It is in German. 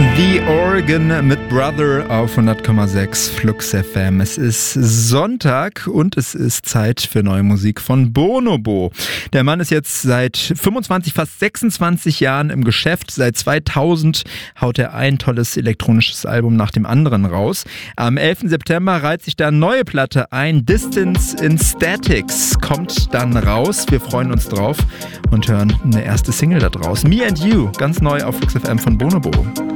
The Organ mit Brother auf 100,6 Flux FM. Es ist Sonntag und es ist Zeit für neue Musik von Bonobo. Der Mann ist jetzt seit 25, fast 26 Jahren im Geschäft. Seit 2000 haut er ein tolles elektronisches Album nach dem anderen raus. Am 11. September reiht sich da eine neue Platte ein. Distance in Statics kommt dann raus. Wir freuen uns drauf und hören eine erste Single da draußen. Me and You, ganz neu auf Flux FM von Bonobo.